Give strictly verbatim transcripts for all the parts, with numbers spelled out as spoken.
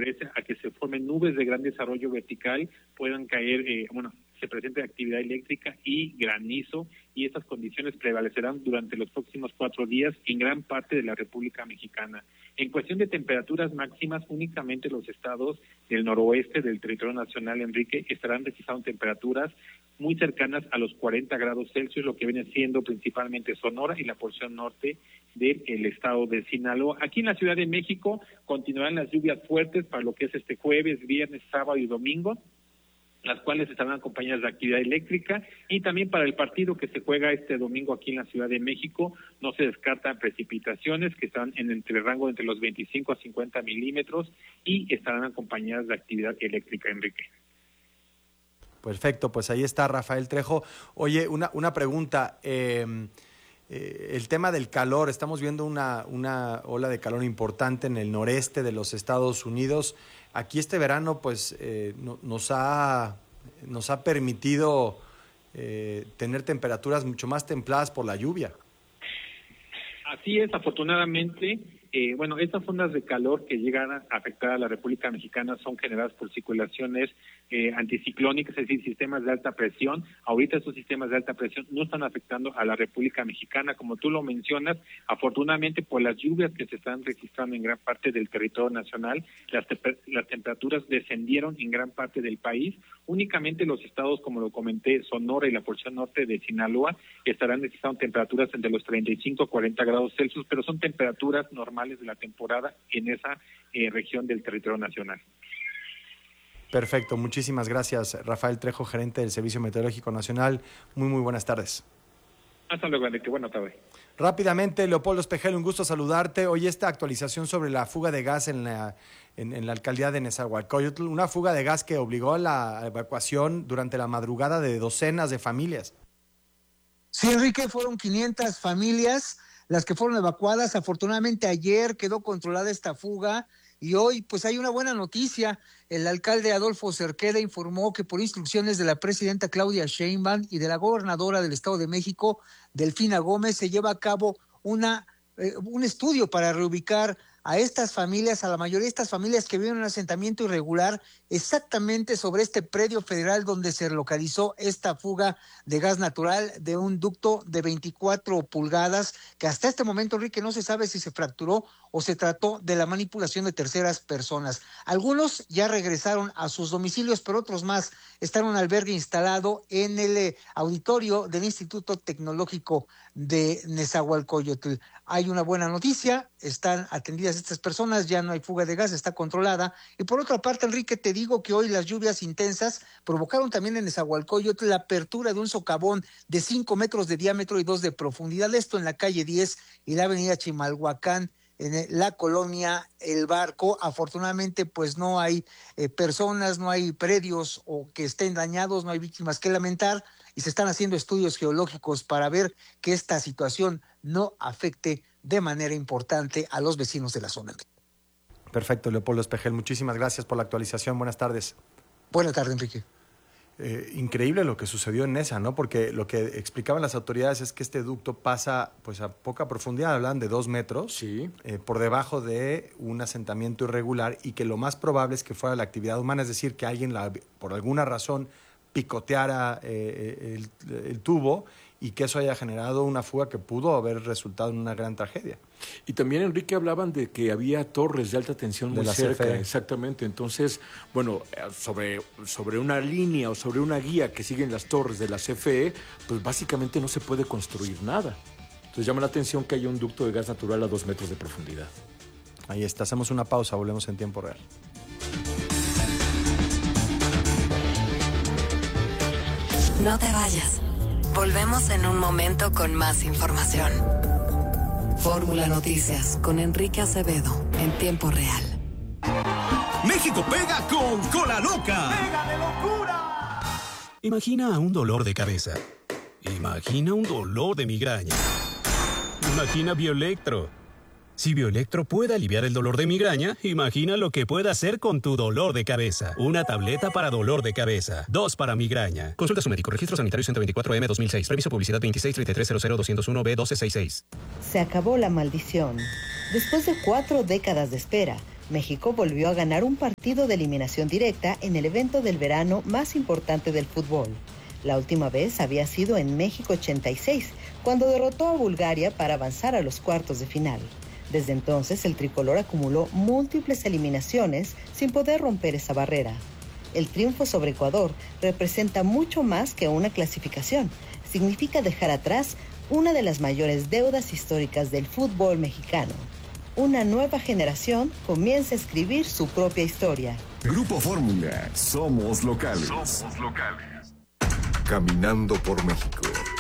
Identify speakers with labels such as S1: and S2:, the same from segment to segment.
S1: favorece a que se formen nubes de gran desarrollo vertical, puedan caer, eh, bueno, se presente actividad eléctrica y granizo, y estas condiciones prevalecerán durante los próximos cuatro días en gran parte de la República Mexicana. En cuestión de temperaturas máximas, únicamente los estados del noroeste del territorio nacional, Enrique, estarán registrando temperaturas muy cercanas a los cuarenta grados Celsius, lo que viene siendo principalmente Sonora y la porción norte del estado de Sinaloa. Aquí en la Ciudad de México continuarán las lluvias fuertes para lo que es este jueves, viernes, sábado y domingo, las cuales estarán acompañadas de actividad eléctrica, y también para el partido que se juega este domingo aquí en la Ciudad de México no se descartan precipitaciones que están en entre el rango de entre los veinticinco a cincuenta milímetros y estarán acompañadas de actividad eléctrica, Enrique.
S2: Perfecto, pues ahí está Rafael Trejo. Oye, una, una pregunta, eh, eh, el tema del calor, estamos viendo una, una ola de calor importante en el noreste de los Estados Unidos. Aquí este verano pues eh, no, nos, ha, nos ha permitido eh, tener temperaturas mucho más templadas por la lluvia.
S1: Así es, afortunadamente. Eh, bueno, estas ondas de calor que llegan a afectar a la República Mexicana son generadas por circulaciones eh, anticiclónicas, es decir, sistemas de alta presión. Ahorita estos sistemas de alta presión no están afectando a la República Mexicana, como tú lo mencionas. Afortunadamente, por las lluvias que se están registrando en gran parte del territorio nacional, las, te- las temperaturas descendieron en gran parte del país. Únicamente los estados, como lo comenté, Sonora y la porción norte de Sinaloa, estarán registrando temperaturas entre los treinta y cinco a cuarenta grados Celsius, pero son temperaturas normales de la temporada en esa eh, región del territorio nacional.
S2: Perfecto, muchísimas gracias, Rafael Trejo, gerente del Servicio Meteorológico Nacional. Muy, muy buenas tardes.
S1: Hasta luego, Enrique. Buenas tardes.
S2: Rápidamente, Leopoldo Espejel, un gusto saludarte. Hoy esta actualización sobre la fuga de gas en la, en, en la alcaldía de Nezahualcóyotl, una fuga de gas que obligó a la evacuación durante la madrugada de docenas de familias.
S3: Sí, Enrique, fueron quinientas familias las que fueron evacuadas. Afortunadamente ayer quedó controlada esta fuga y hoy pues hay una buena noticia. El alcalde Adolfo Cerqueda informó que por instrucciones de la presidenta Claudia Sheinbaum y de la gobernadora del Estado de México, Delfina Gómez, se lleva a cabo una eh, un estudio para reubicar a estas familias, a la mayoría de estas familias que viven en un asentamiento irregular, exactamente sobre este predio federal donde se localizó esta fuga de gas natural de un ducto de veinticuatro pulgadas, que hasta este momento, Enrique, no se sabe si se fracturó o se trató de la manipulación de terceras personas. Algunos ya regresaron a sus domicilios, pero otros más están en un albergue instalado en el auditorio del Instituto Tecnológico de Nezahualcóyotl. Hay una buena noticia, están atendidas estas personas, ya no hay fuga de gas, está controlada. Y por otra parte, Enrique, te digo que hoy las lluvias intensas provocaron también en Nezahualcóyotl la apertura de un socavón de cinco metros de diámetro y dos de profundidad, esto en la calle diez y la avenida Chimalhuacán, en la colonia El Barco. Afortunadamente, pues no hay eh, personas, no hay predios o que estén dañados, no hay víctimas que lamentar, y se están haciendo estudios geológicos para ver que esta situación no afecte de manera importante a los vecinos de la zona.
S2: Perfecto, Leopoldo Espejel, muchísimas gracias por la actualización. Buenas tardes.
S3: Buenas tardes, Enrique.
S2: Eh, increíble lo que sucedió en Neza, ¿no? Porque lo que explicaban las autoridades es que este ducto pasa pues a poca profundidad, hablan de dos metros,
S4: sí.
S2: eh, por debajo de un asentamiento irregular, y que lo más probable es que fuera la actividad humana, es decir, que alguien la, por alguna razón picoteara eh, el, el tubo, y que eso haya generado una fuga que pudo haber resultado en una gran tragedia.
S4: Y también, Enrique, hablaban de que había torres de alta tensión muy cerca. C F E. Exactamente. Entonces, bueno, sobre, sobre una línea o sobre una guía que siguen las torres de la C F E, pues básicamente no se puede construir nada. Entonces llama la atención que haya un ducto de gas natural a dos metros de profundidad.
S2: Ahí está, hacemos una pausa, volvemos en tiempo real.
S5: No te vayas. Volvemos en un momento con más información. Fórmula Noticias con Enrique Acevedo en tiempo real.
S6: México pega con Cola Loca.
S7: ¡Pega de locura!
S6: Imagina un dolor de cabeza. Imagina un dolor de migraña. Imagina Bioelectro. Si Bioelectro puede aliviar el dolor de migraña, imagina lo que puede hacer con tu dolor de cabeza. Una tableta para dolor de cabeza, dos para migraña. Consulta a su médico. Registro sanitario ciento veinticuatro M dos mil seis. Permiso publicidad veintiséis treinta y tres cero cero doscientos uno B doce sesenta y seis.
S8: Se acabó la maldición. Después de cuatro décadas de espera, México volvió a ganar un partido de eliminación directa en el evento del verano más importante del fútbol. La última vez había sido en México ochenta y seis, cuando derrotó a Bulgaria para avanzar a los cuartos de final. Desde entonces, el tricolor acumuló múltiples eliminaciones sin poder romper esa barrera. El triunfo sobre Ecuador representa mucho más que una clasificación. Significa dejar atrás una de las mayores deudas históricas del fútbol mexicano. Una nueva generación comienza a escribir su propia historia.
S9: Grupo Fórmula, somos locales. Somos locales. Caminando por México.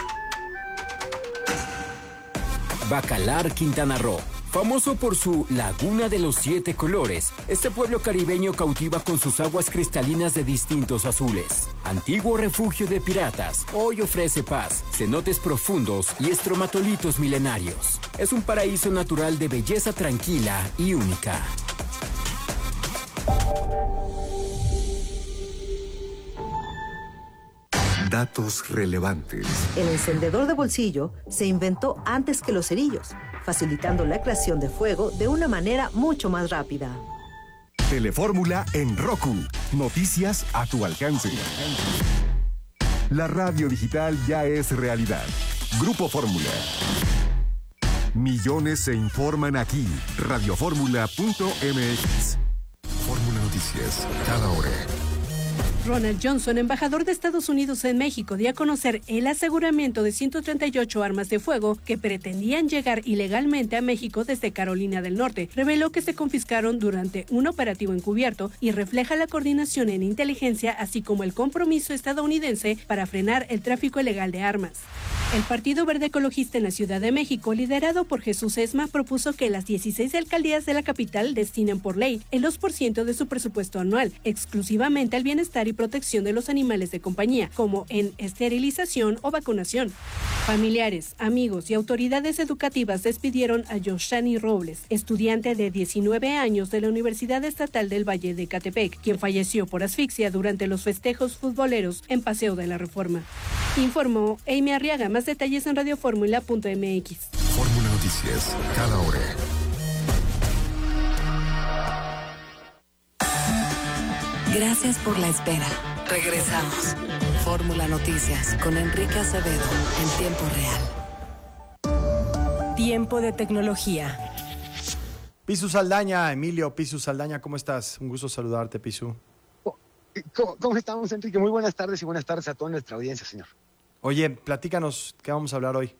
S10: Bacalar, Quintana Roo. Famoso por su Laguna de los Siete Colores, este pueblo caribeño cautiva con sus aguas cristalinas de distintos azules. Antiguo refugio de piratas, hoy ofrece paz, cenotes profundos y estromatolitos milenarios. Es un paraíso natural de belleza tranquila y única.
S9: Datos relevantes.
S8: El encendedor de bolsillo se inventó antes que los cerillos, facilitando la creación de fuego de una manera mucho más rápida.
S9: Telefórmula en Roku. Noticias a tu alcance. La radio digital ya es realidad. Grupo Fórmula. Millones se informan aquí. Radioformula punto m x. Fórmula Noticias, cada hora.
S11: Ronald Johnson, embajador de Estados Unidos en México, dio a conocer el aseguramiento de ciento treinta y ocho armas de fuego que pretendían llegar ilegalmente a México desde Carolina del Norte. Reveló que se confiscaron durante un operativo encubierto y refleja la coordinación en inteligencia, así como el compromiso estadounidense para frenar el tráfico ilegal de armas. El Partido Verde Ecologista en la Ciudad de México, liderado por Jesús Esma, propuso que las dieciséis alcaldías de la capital destinen por ley el dos por ciento de su presupuesto anual exclusivamente al bienestar y protección de los animales de compañía, como en esterilización o vacunación. Familiares, amigos y autoridades educativas despidieron a Yoshani Robles, estudiante de diecinueve años de la Universidad Estatal del Valle de Ecatepec, quien falleció por asfixia durante los festejos futboleros en Paseo de la Reforma. Informó Amy Arriaga. Más detalles en radioformula punto m x.
S9: Fórmula Noticias, cada hora.
S5: Gracias por la espera. Regresamos. Fórmula Noticias con Enrique Acevedo en tiempo real.
S12: Tiempo de tecnología.
S2: Pisu Saldaña, Emilio Pisu Saldaña, ¿cómo estás? Un gusto saludarte, Pisu.
S13: ¿Cómo, ¿Cómo estamos, Enrique? Muy buenas tardes y buenas tardes a toda nuestra audiencia, señor.
S2: Oye, platícanos, ¿qué vamos a hablar hoy?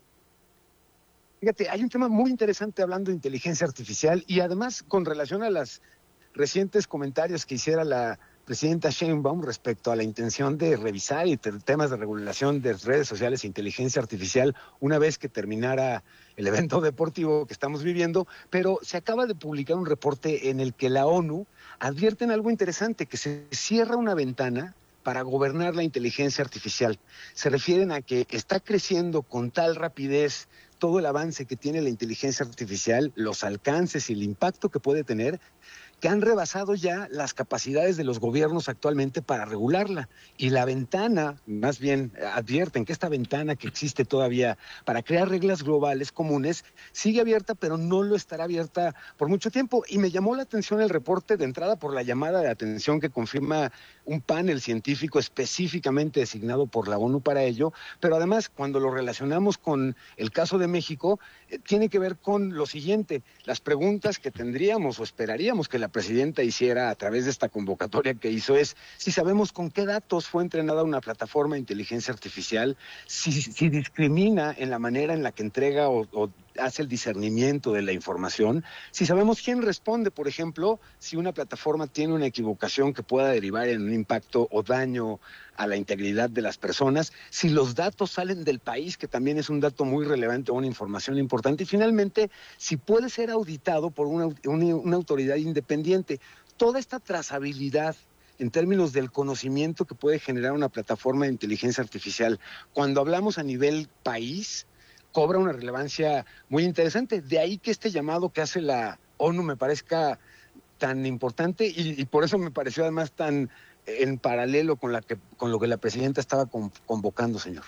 S13: Fíjate, hay un tema muy interesante hablando de inteligencia artificial y además con relación a los recientes comentarios que hiciera la presidenta Sheinbaum respecto a la intención de revisar y temas de regulación de redes sociales e inteligencia artificial una vez que terminara el evento deportivo que estamos viviendo, pero se acaba de publicar un reporte en el que la ONU advierte en algo interesante, que se cierra una ventana para gobernar la inteligencia artificial. Se refieren a que está creciendo con tal rapidez todo el avance que tiene la inteligencia artificial, los alcances y el impacto que puede tener, que han rebasado ya las capacidades de los gobiernos actualmente para regularla. Y la ventana, más bien advierten que esta ventana que existe todavía para crear reglas globales comunes, sigue abierta, pero no lo estará abierta por mucho tiempo. Y me llamó la atención el reporte de entrada por la llamada de atención que confirma un panel científico específicamente designado por la ONU para ello, pero además cuando lo relacionamos con el caso de México, eh, tiene que ver con lo siguiente, las preguntas que tendríamos o esperaríamos que la presidenta hiciera a través de esta convocatoria que hizo es si sabemos con qué datos fue entrenada una plataforma de inteligencia artificial, si, si discrimina en la manera en la que entrega o, o hace el discernimiento de la información, si sabemos quién responde, por ejemplo, si una plataforma tiene una equivocación que pueda derivar en un impacto o daño a la integridad de las personas, si los datos salen del país, que también es un dato muy relevante o una información importante, y finalmente, si puede ser auditado por una, una, una autoridad independiente. Toda esta trazabilidad en términos del conocimiento que puede generar una plataforma de inteligencia artificial, cuando hablamos a nivel país, cobra una relevancia muy interesante. De ahí que este llamado que hace la ONU me parezca tan importante y, y por eso me pareció además tan en paralelo con, la que, con lo que la presidenta estaba con, convocando, señor.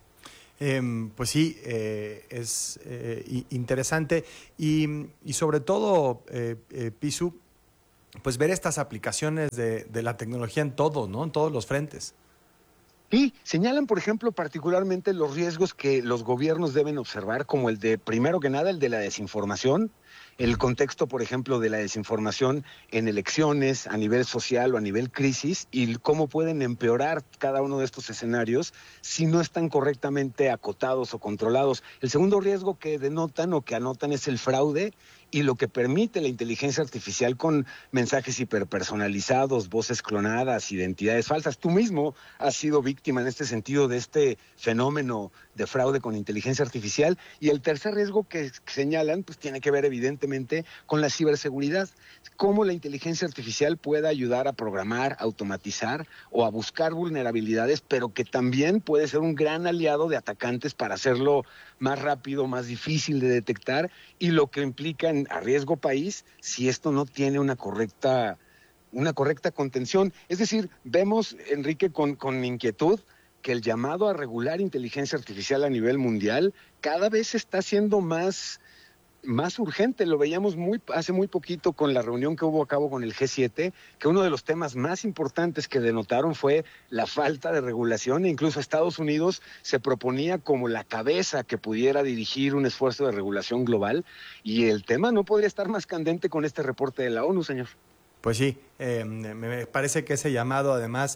S2: Eh, pues sí, eh, es eh, interesante y, y sobre todo, eh, eh, Pisu, pues ver estas aplicaciones de, de la tecnología en todo, ¿no? En todos los frentes.
S13: Y señalan, por ejemplo, particularmente los riesgos que los gobiernos deben observar, como el de, primero que nada, el de la desinformación, el contexto, por ejemplo, de la desinformación en elecciones, a nivel social o a nivel crisis, y cómo pueden empeorar cada uno de estos escenarios si no están correctamente acotados o controlados. El segundo riesgo que denotan o que anotan es el fraude y lo que permite la inteligencia artificial con mensajes hiperpersonalizados, voces clonadas, identidades falsas. Tú mismo has sido víctima en este sentido de este fenómeno de fraude con inteligencia artificial. Y el tercer riesgo que señalan, pues tiene que ver evidentemente con la ciberseguridad. Cómo la inteligencia artificial puede ayudar a programar, automatizar o a buscar vulnerabilidades, pero que también puede ser un gran aliado de atacantes para hacerlo más rápido, más difícil de detectar, y lo que implica en, a riesgo país si esto no tiene una correcta, una correcta contención. Es decir, vemos, Enrique, con, con inquietud que el llamado a regular inteligencia artificial a nivel mundial cada vez está siendo más, más urgente. Lo veíamos muy, hace muy poquito con la reunión que hubo a cabo con el G siete, que uno de los temas más importantes que denotaron fue la falta de regulación, e incluso Estados Unidos se proponía como la cabeza que pudiera dirigir un esfuerzo de regulación global, y el tema no podría estar más candente con este reporte de la ONU, señor.
S2: Pues sí, eh, me parece que ese llamado además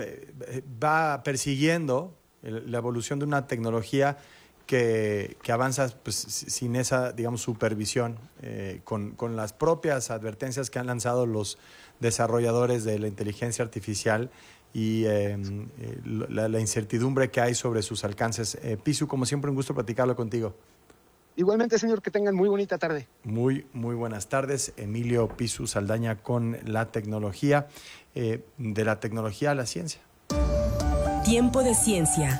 S2: va persiguiendo la evolución de una tecnología que, que avanza pues, sin esa, digamos, supervisión, eh, con, con las propias advertencias que han lanzado los desarrolladores de la inteligencia artificial y eh, la, la incertidumbre que hay sobre sus alcances. Eh, Pisu, como siempre, un gusto platicarlo contigo.
S13: Igualmente, señor, que tengan muy bonita tarde.
S2: Muy, muy buenas tardes. Emilio Pisu Saldaña con la tecnología, eh, de la tecnología a la ciencia.
S12: Tiempo de ciencia.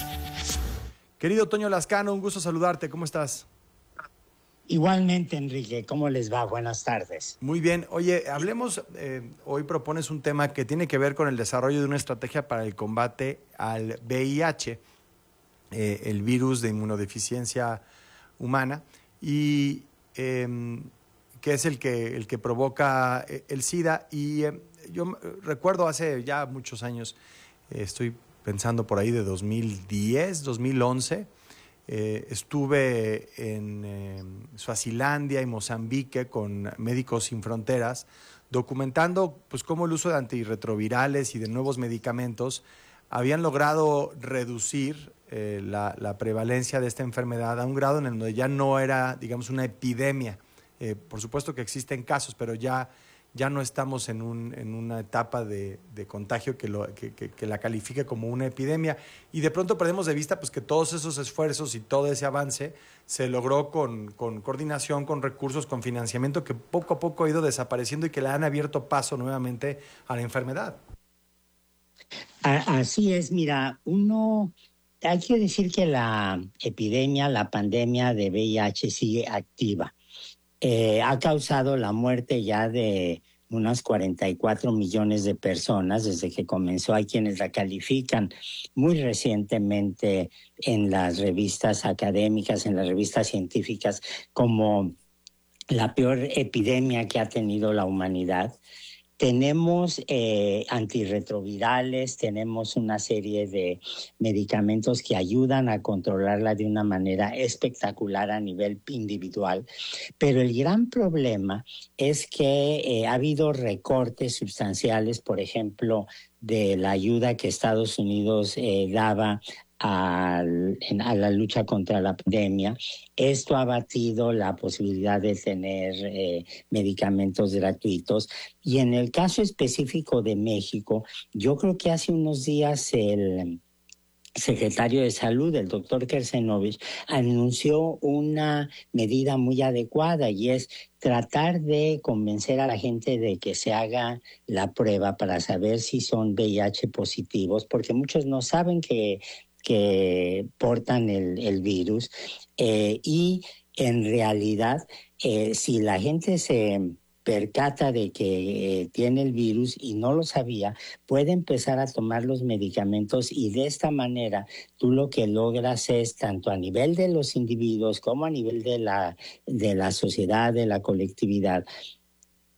S2: Querido Toño Lascano, un gusto saludarte. ¿Cómo estás?
S14: Igualmente, Enrique. ¿Cómo les va? Buenas tardes.
S2: Muy bien. Oye, hablemos, eh, hoy propones un tema que tiene que ver con el desarrollo de una estrategia para el combate al V I H, eh, el virus de inmunodeficiencia humana, y eh, que es el que, el que provoca el SIDA. Y eh, yo recuerdo hace ya muchos años, eh, estoy pensando por ahí de dos mil diez, dos mil once, eh, estuve en eh, Suazilandia y Mozambique con Médicos Sin Fronteras, documentando pues cómo el uso de antirretrovirales y de nuevos medicamentos habían logrado reducir eh, la, la prevalencia de esta enfermedad a un grado en el donde ya no era, digamos, una epidemia. Eh, por supuesto que existen casos, pero ya, ya no estamos en, un, en una etapa de, de contagio que, lo, que, que, que la califique como una epidemia. Y de pronto perdemos de vista pues, que todos esos esfuerzos y todo ese avance se logró con, con coordinación, con recursos, con financiamiento que poco a poco ha ido desapareciendo y que le han abierto paso nuevamente a la enfermedad.
S14: Así es, mira, uno, hay que decir que la epidemia, la pandemia de V I H sigue activa. Eh, ha causado la muerte ya de unas cuarenta y cuatro millones de personas desde que comenzó. Hay quienes la califican muy recientemente en las revistas académicas, en las revistas científicas, como la peor epidemia que ha tenido la humanidad. Tenemos eh, antirretrovirales, tenemos una serie de medicamentos que ayudan a controlarla de una manera espectacular a nivel individual, pero el gran problema es que eh, ha habido recortes sustanciales, por ejemplo, de la ayuda que Estados Unidos eh, daba Al, en, a la lucha contra la pandemia. Esto ha batido la posibilidad de tener eh, medicamentos gratuitos. Y en el caso específico de México, yo creo que hace unos días el secretario de Salud, el doctor Kersenovich, anunció una medida muy adecuada, y es tratar de convencer a la gente de que se haga la prueba para saber si son V I H positivos, porque muchos no saben que que portan el, el virus, eh, y en realidad eh, si la gente se percata de que eh, tiene el virus y no lo sabía, puede empezar a tomar los medicamentos, y de esta manera tú lo que logras es, tanto a nivel de los individuos como a nivel de la, de la sociedad, de la colectividad,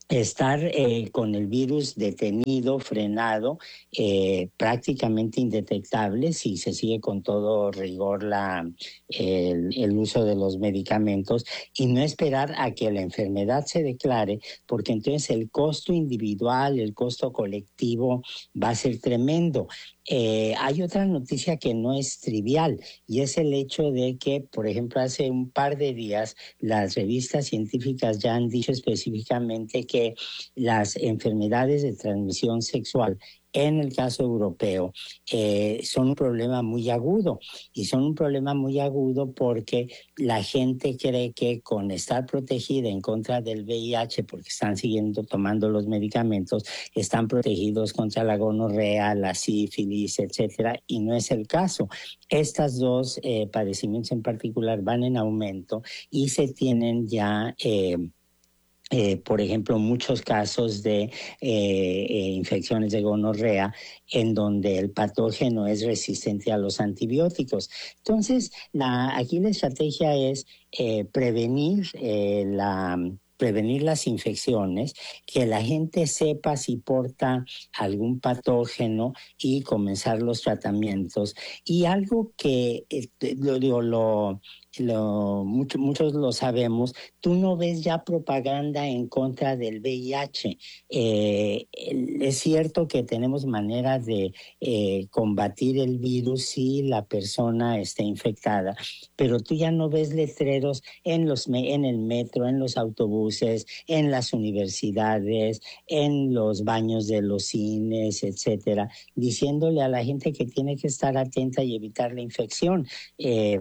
S14: estar eh, con el virus detenido, frenado, eh, prácticamente indetectable si se sigue con todo rigor la, el, el uso de los medicamentos, y no esperar a que la enfermedad se declare, porque entonces el costo individual, el costo colectivo va a ser tremendo. Eh, hay otra noticia que no es trivial, y es el hecho de que, por ejemplo, hace un par de días las revistas científicas ya han dicho específicamente que las enfermedades de transmisión sexual, en el caso europeo, eh, son un problema muy agudo, y son un problema muy agudo porque la gente cree que con estar protegida en contra del V I H, porque están siguiendo tomando los medicamentos, están protegidos contra la gonorrea, la sífilis, etcétera, y no es el caso. Estas dos eh, padecimientos en particular van en aumento y se tienen ya... Eh, Eh, por ejemplo, muchos casos de eh, eh, infecciones de gonorrea en donde el patógeno es resistente a los antibióticos. Entonces, la, aquí la estrategia es eh, prevenir eh, la... prevenir las infecciones, que la gente sepa si porta algún patógeno y comenzar los tratamientos. Y algo que, eh, lo digo, lo... Lo, mucho, muchos lo sabemos, tú no ves ya propaganda en contra del V I H. Eh, es cierto que tenemos maneras de eh, combatir el virus si la persona está infectada, pero tú ya no ves letreros en, los, en el metro, en los autobuses, en las universidades, en los baños de los cines, etcétera, diciéndole a la gente que tiene que estar atenta y evitar la infección. Eh,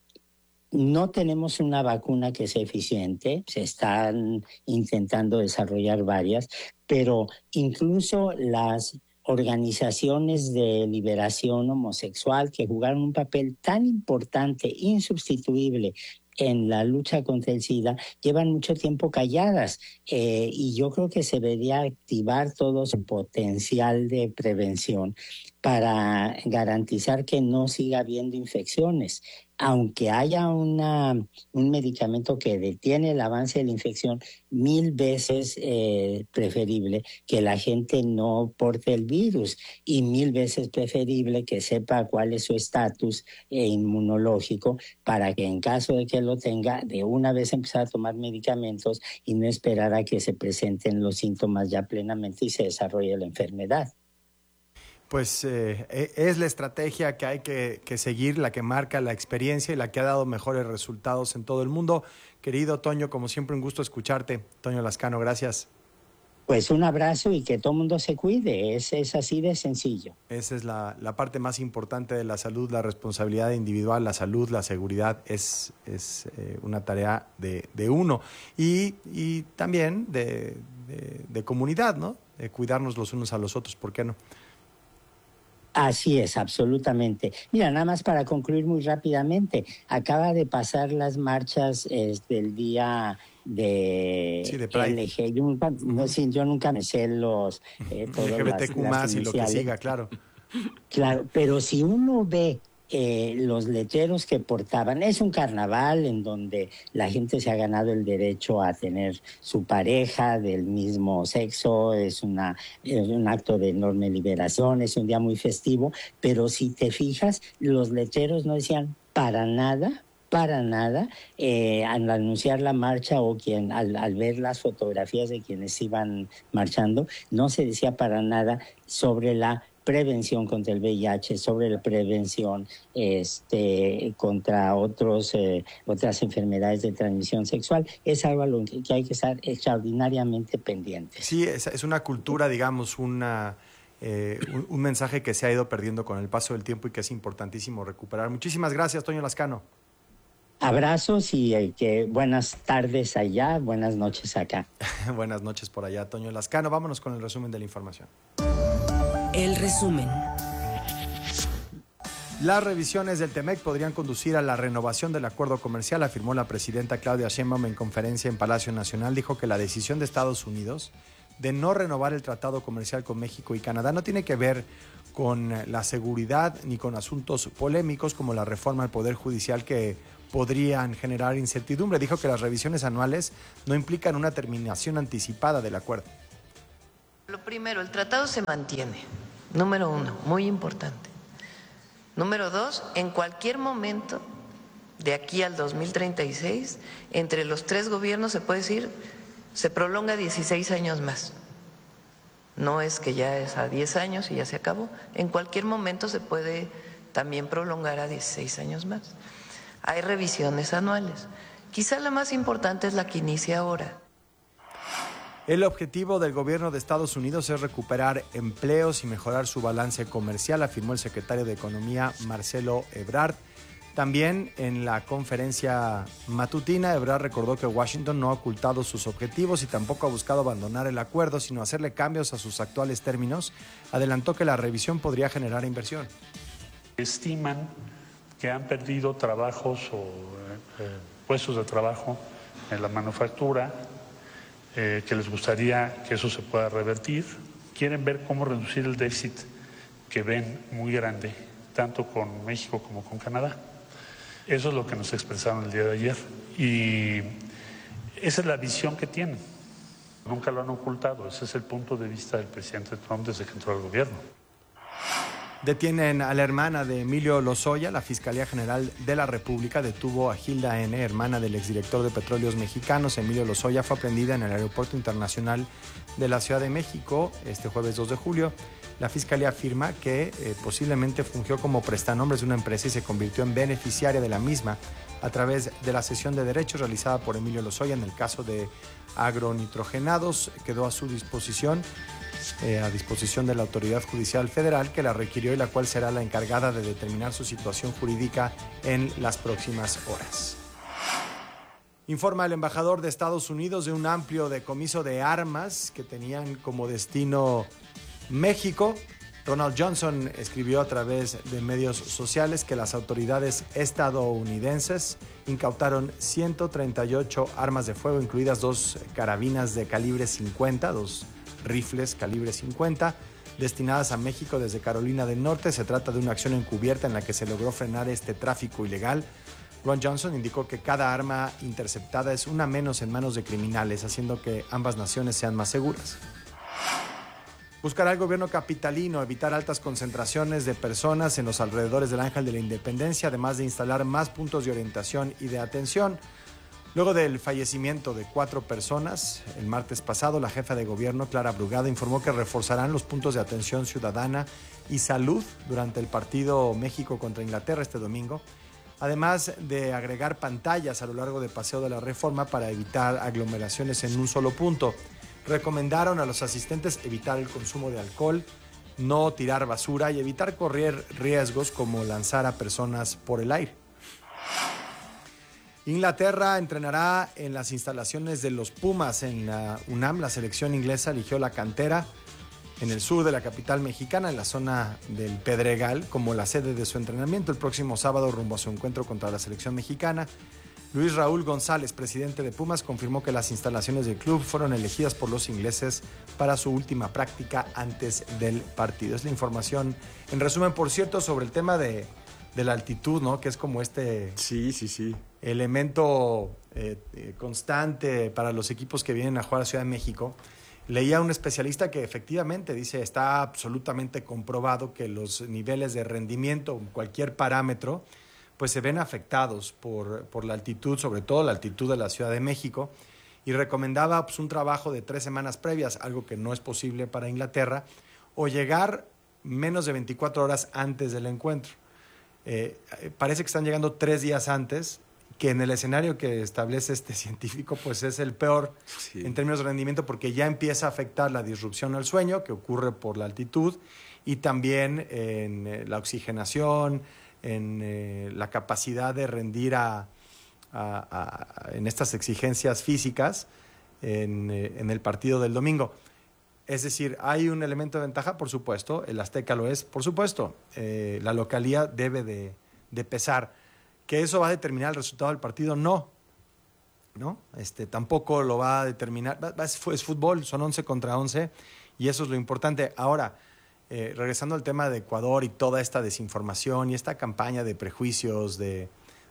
S14: No tenemos una vacuna que sea eficiente, se están intentando desarrollar varias, pero incluso las organizaciones de liberación homosexual que jugaron un papel tan importante, insustituible en la lucha contra el SIDA, llevan mucho tiempo calladas, eh, y yo creo que se debería activar todo su potencial de prevención para garantizar que no siga habiendo infecciones. Aunque haya una, un medicamento que detiene el avance de la infección, mil veces eh, preferible que la gente no porte el virus, y mil veces preferible que sepa cuál es su estatus eh, inmunológico, para que en caso de que lo tenga, de una vez empezar a tomar medicamentos y no esperar a que se presenten los síntomas ya plenamente y se desarrolle la enfermedad.
S2: Pues eh, es la estrategia que hay que, que seguir, la que marca la experiencia y la que ha dado mejores resultados en todo el mundo. Querido Toño, como siempre, un gusto escucharte. Toño Lascano, gracias.
S14: Pues un abrazo y que todo el mundo se cuide, es, es así de sencillo.
S2: Esa es la, la parte más importante de la salud, la responsabilidad individual, la salud, la seguridad, es, es eh, una tarea de, de uno. Y, y también de, de, de comunidad, ¿no? De cuidarnos los unos a los otros, ¿por qué no?
S14: Así es, absolutamente. Mira, nada más para concluir muy rápidamente, acaba de pasar las marchas eh, del día de,
S2: sí, de Pride.
S14: L G. Yo nunca, no, sí, yo nunca me sé los... Eh,
S2: L G B T Q más y lo que siga, claro.
S14: Claro, pero si uno ve eh, los letreros que portaban, es un carnaval en donde la gente se ha ganado el derecho a tener su pareja del mismo sexo, es, una, es un acto de enorme liberación, es un día muy festivo, pero si te fijas, los letreros no decían para nada, para nada, eh, al anunciar la marcha o quien al, al ver las fotografías de quienes iban marchando, no se decía para nada sobre la prevención contra el V I H, sobre la prevención este, contra otros, eh, otras enfermedades de transmisión sexual. Es algo a lo que hay que estar extraordinariamente pendientes.
S2: Sí, es, es una cultura, digamos, una, eh, un, un mensaje que se ha ido perdiendo con el paso del tiempo y que es importantísimo recuperar. Muchísimas gracias, Toño Lascano.
S14: Abrazos y eh, que buenas tardes allá, buenas noches acá.
S2: Buenas noches por allá, Toño Lascano. Vámonos con el resumen de la información.
S12: El resumen.
S2: Las revisiones del TEMEC podrían conducir a la renovación del acuerdo comercial, afirmó la presidenta Claudia Sheinbaum en conferencia en Palacio Nacional. Dijo que la decisión de Estados Unidos de no renovar el tratado comercial con México y Canadá no tiene que ver con la seguridad ni con asuntos polémicos como la reforma al Poder Judicial que podrían generar incertidumbre. Dijo que las revisiones anuales no implican una terminación anticipada del acuerdo.
S15: Lo primero, el tratado se mantiene. Número uno, muy importante. Número dos, en cualquier momento de aquí al dos mil treinta y seis, entre los tres gobiernos se puede decir, se prolonga dieciséis años más. No es que ya es a diez años y ya se acabó. En cualquier momento se puede también prolongar a dieciséis años más. Hay revisiones anuales. Quizá la más importante es la que inicia ahora.
S2: El objetivo del gobierno de Estados Unidos es recuperar empleos y mejorar su balance comercial, afirmó el secretario de Economía, Marcelo Ebrard. También en la conferencia matutina, Ebrard recordó que Washington no ha ocultado sus objetivos y tampoco ha buscado abandonar el acuerdo, sino hacerle cambios a sus actuales términos. Adelantó que la revisión podría generar inversión.
S16: Estiman que han perdido trabajos o eh, puestos de trabajo en la manufactura, eh, que les gustaría que eso se pueda revertir. Quieren ver cómo reducir el déficit que ven muy grande, tanto con México como con Canadá. Eso es lo que nos expresaron el día de ayer y esa es la visión que tienen. Nunca lo han ocultado, ese es el punto de vista del presidente Trump desde que entró al gobierno.
S2: Detienen a la hermana de Emilio Lozoya. La Fiscalía General de la República detuvo a Gilda N., hermana del exdirector de Petróleos Mexicanos. Emilio Lozoya fue aprendida en el Aeropuerto Internacional de la Ciudad de México este jueves dos de julio. La Fiscalía afirma que eh, posiblemente fungió como prestanombres de una empresa y se convirtió en beneficiaria de la misma a través de la cesión de derechos realizada por Emilio Lozoya en el caso de agronitrogenados. Quedó a su disposición, eh, a disposición de la Autoridad Judicial Federal, que la requirió y la cual será la encargada de determinar su situación jurídica en las próximas horas. Informa el embajador de Estados Unidos de un amplio decomiso de armas que tenían como destino México. Ronald Johnson escribió a través de medios sociales que las autoridades estadounidenses incautaron ciento treinta y ocho armas de fuego, incluidas dos carabinas de calibre cincuenta, dos rifles calibre cincuenta, destinadas a México desde Carolina del Norte. Se trata de una acción encubierta en la que se logró frenar este tráfico ilegal. Ron Johnson indicó que cada arma interceptada es una menos en manos de criminales, haciendo que ambas naciones sean más seguras. Buscará el gobierno capitalino evitar altas concentraciones de personas en los alrededores del Ángel de la Independencia, además de instalar más puntos de orientación y de atención. Luego del fallecimiento de cuatro personas el martes pasado, la jefa de gobierno, Clara Brugada, informó que reforzarán los puntos de atención ciudadana y salud durante el partido México contra Inglaterra este domingo, además de agregar pantallas a lo largo del Paseo de la Reforma para evitar aglomeraciones en un solo punto. Recomendaron a los asistentes evitar el consumo de alcohol, no tirar basura y evitar correr riesgos como lanzar a personas por el aire. Inglaterra entrenará en las instalaciones de los Pumas en la UNAM. La selección inglesa eligió la cantera en el sur de la capital mexicana, en la zona del Pedregal, como la sede de su entrenamiento el próximo sábado rumbo a su encuentro contra la selección mexicana. Luis Raúl González, presidente de Pumas, confirmó que las instalaciones del club fueron elegidas por los ingleses para su última práctica antes del partido. Es la información, en resumen, por cierto, sobre el tema de, de la altitud, ¿no? Que es como este
S4: sí, sí, sí.
S2: elemento eh, eh, constante para los equipos que vienen a jugar a Ciudad de México. Leía a un especialista que efectivamente dice, está absolutamente comprobado que los niveles de rendimiento, cualquier parámetro, pues se ven afectados por, por la altitud, sobre todo la altitud de la Ciudad de México, y recomendaba pues, un trabajo de tres semanas previas, algo que no es posible para Inglaterra, o llegar menos de veinticuatro horas antes del encuentro. Eh, parece que están llegando tres días antes, que en el escenario que establece este científico pues es el peor sí. en términos de rendimiento, porque ya empieza a afectar la disrupción al sueño que ocurre por la altitud, y también en eh, la oxigenación, en eh, la capacidad de rendir a, a, a, en estas exigencias físicas en, eh, en el partido del domingo. Es decir, hay un elemento de ventaja, por supuesto, el Azteca lo es, por supuesto, eh, la localía debe de, de pesar. ¿Que eso va a determinar el resultado del partido? No, ¿no? Este, tampoco lo va a determinar, es, es fútbol, son once contra once y eso es lo importante. Ahora, Eh, regresando al tema de Ecuador y toda esta desinformación y esta campaña de prejuicios, de,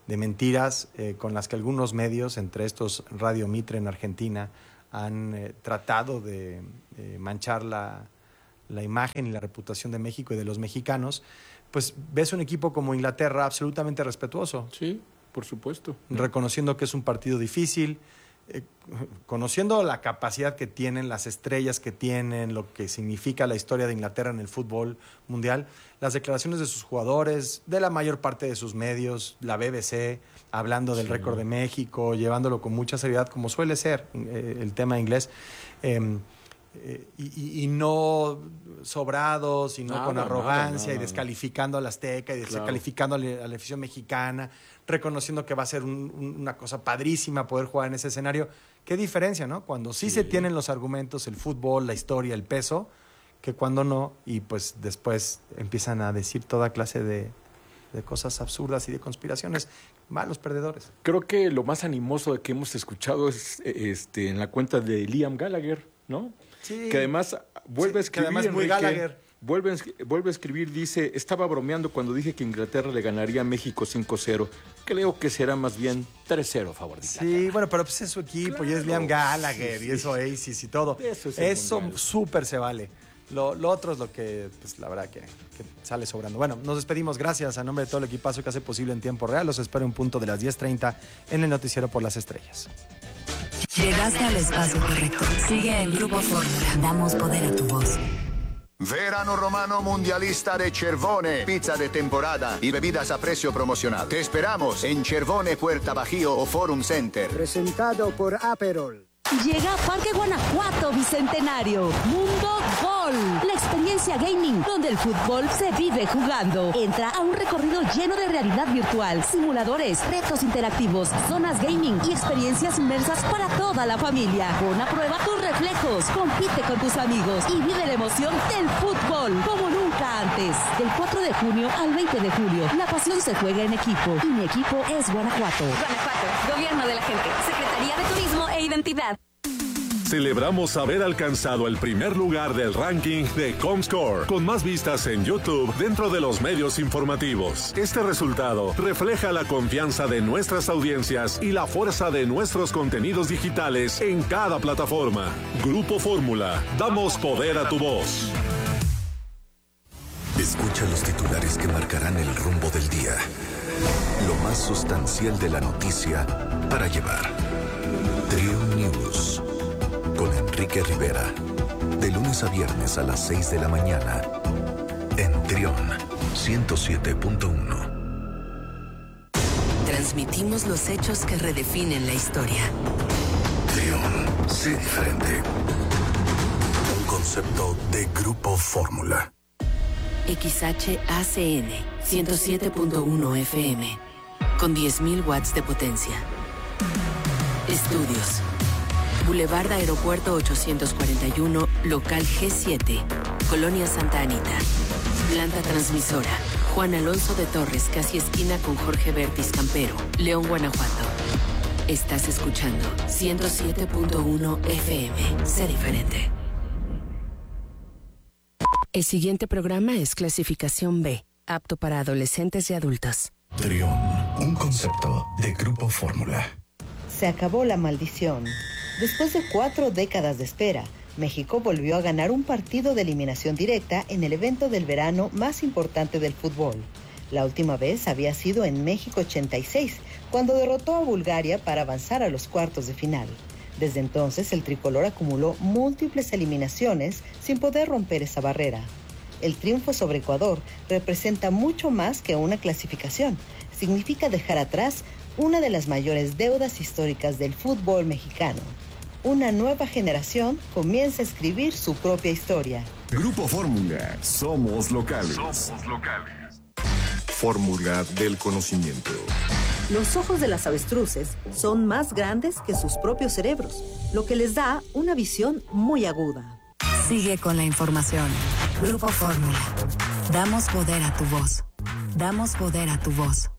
S2: de mentiras eh, con las que algunos medios, entre estos Radio Mitre en Argentina, han eh, tratado de eh, manchar la, la imagen y la reputación de México y de los mexicanos, pues ves un equipo como Inglaterra absolutamente respetuoso.
S4: Sí, por supuesto.
S2: Reconociendo que es un partido difícil, eh, conociendo la capacidad que tienen, las estrellas que tienen, lo que significa la historia de Inglaterra en el fútbol mundial, las declaraciones de sus jugadores, de la mayor parte de sus medios, la B B C, hablando del sí. récord de México, llevándolo con mucha seriedad, como suele ser eh, el tema inglés. Eh, Eh, y, y no sobrados, y no nada, con arrogancia, nada, nada, y descalificando al Azteca, y descalificando claro. a la afición mexicana, reconociendo que va a ser un, un, una cosa padrísima poder jugar en ese escenario. Qué diferencia, ¿no? Cuando sí, sí se tienen los argumentos, el fútbol, la historia, el peso, que cuando no, y pues después empiezan a decir toda clase de, de cosas absurdas y de conspiraciones. Malos perdedores.
S4: Creo que lo más animoso de que hemos escuchado es este, en la cuenta de Liam Gallagher, ¿no?
S2: Sí.
S4: Que además vuelve
S2: sí,
S4: a escribir.
S2: Que además muy Gallagher.
S4: Vuelve, vuelve a escribir, dice: estaba bromeando cuando dije que Inglaterra le ganaría a México cinco cero. Creo que será más bien tres cero a favor de Inglaterra.
S2: Sí, bueno, pero pues es su equipo, claro. y es Liam Gallagher, sí, sí, y es Oasis y todo. Eso Eso súper se vale. Lo, lo otro es lo que, pues la verdad que, que sale sobrando. Bueno, nos despedimos. Gracias a nombre de todo el equipazo que hace posible en tiempo real. Los espero en punto de las diez treinta en el Noticiero por las Estrellas.
S5: Llegaste al espacio correcto. Sigue el Grupo Fórmula. Damos poder a tu voz.
S17: Verano Romano Mundialista de Cervone, pizza de temporada y bebidas a precio promocional. Te esperamos en Cervone, Puerta Bajío o Forum Center.
S18: Presentado por Aperol.
S19: Llega a Parque Guanajuato Bicentenario, Mundo Gol, la experiencia gaming donde el fútbol se vive jugando. Entra a un recorrido lleno de realidad virtual, simuladores, retos interactivos, zonas gaming y experiencias inmersas para toda la familia. Pon a prueba tus reflejos, compite con tus amigos y vive la emoción del fútbol como nunca antes. Del cuatro de junio al veinte de julio, la pasión se juega en equipo y mi equipo es Guanajuato.
S20: Guanajuato, Gobierno de la Gente, Secretaría de Turismo e Identidad.
S21: Celebramos haber alcanzado el primer lugar del ranking de Comscore, con más vistas en YouTube dentro de los medios informativos. Este resultado refleja la confianza de nuestras audiencias y la fuerza de nuestros contenidos digitales en cada plataforma. Grupo Fórmula, damos poder a tu voz.
S22: Escucha los titulares que marcarán el rumbo del día. Lo más sustancial de la noticia para llevar. Triun News. Con Enrique Rivera, de lunes a viernes a las seis de la mañana, en Trión ciento siete punto uno.
S5: Transmitimos los hechos que redefinen la historia.
S22: Trión, sé diferente. Un concepto de Grupo Fórmula.
S5: X H A C N ciento siete punto uno F M, con diez mil watts de potencia. Estudios. Boulevard Aeropuerto ochocientos cuarenta y uno, local G siete, Colonia Santa Anita. Planta transmisora, Juan Alonso de Torres, casi esquina con Jorge Bertis Campero, León, Guanajuato. Estás escuchando ciento siete punto uno F M. Sé diferente. El siguiente programa es clasificación B, apto para adolescentes y adultos.
S22: Trión, un concepto de Grupo Fórmula.
S8: Se acabó la maldición. Después de cuatro décadas de espera, México volvió a ganar un partido de eliminación directa en el evento del verano más importante del fútbol. La última vez había sido en México ochenta y seis, cuando derrotó a Bulgaria para avanzar a los cuartos de final. Desde entonces, el tricolor acumuló múltiples eliminaciones sin poder romper esa barrera. El triunfo sobre Ecuador representa mucho más que una clasificación. Significa dejar atrás una de las mayores deudas históricas del fútbol mexicano. Una nueva generación comienza a escribir su propia historia.
S9: Grupo Fórmula, somos locales.
S22: Somos locales.
S9: Fórmula del conocimiento.
S23: Los ojos de las avestruces son más grandes que sus propios cerebros, lo que les da una visión muy aguda.
S5: Sigue con la información. Grupo Fórmula. Damos poder a tu voz. Damos poder a tu voz.